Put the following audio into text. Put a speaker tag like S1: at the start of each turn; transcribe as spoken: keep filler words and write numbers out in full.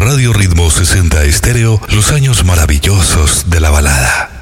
S1: Radio Ritmo sesenta Estéreo, los años maravillosos de la balada.